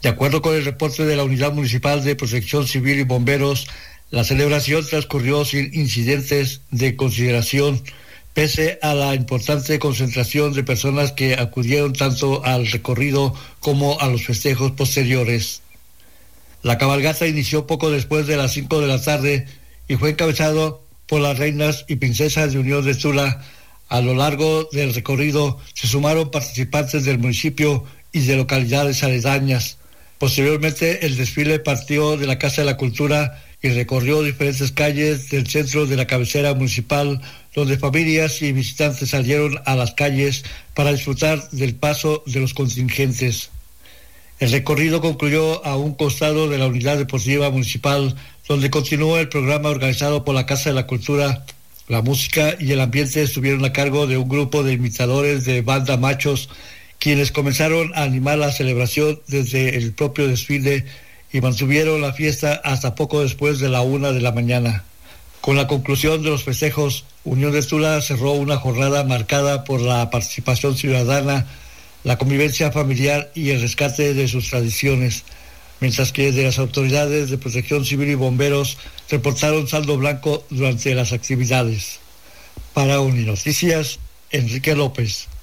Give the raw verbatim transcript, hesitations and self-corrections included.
De acuerdo con el reporte de la Unidad Municipal de Protección Civil y Bomberos, la celebración transcurrió sin incidentes de consideración, pese a la importante concentración de personas que acudieron tanto al recorrido como a los festejos posteriores. La cabalgata inició poco después de las cinco de la tarde y fue encabezado por las reinas y princesas de Unión de Tula. A lo largo del recorrido se sumaron participantes del municipio y de localidades aledañas. Posteriormente, el desfile partió de la Casa de la Cultura y recorrió diferentes calles del centro de la cabecera municipal, donde familias y visitantes salieron a las calles para disfrutar del paso de los contingentes. El recorrido concluyó a un costado de la Unidad Deportiva Municipal, donde continuó el programa organizado por la Casa de la Cultura. La música y el ambiente estuvieron a cargo de un grupo de imitadores de banda Machos, quienes comenzaron a animar la celebración desde el propio desfile y mantuvieron la fiesta hasta poco después de la una de la mañana. Con la conclusión de los festejos, Unión de Tula cerró una jornada marcada por la participación ciudadana, la convivencia familiar y el rescate de sus tradiciones, mientras que de las autoridades de Protección Civil y Bomberos reportaron saldo blanco durante las actividades. Para Uninoticias, Enrique López.